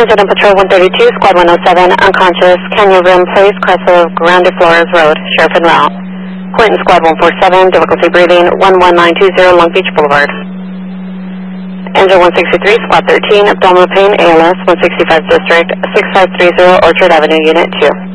Incident Patrol 132, Squad 107, unconscious, Canyon Room Place, crest of Grande Flores Road, Sheriff en route. Clinton Squad 147, difficulty breathing, 11920 Long Beach Boulevard. Engine 163, Squad 13, abdominal pain, ALS, 165 District, 6530 Orchard Avenue, Unit 2.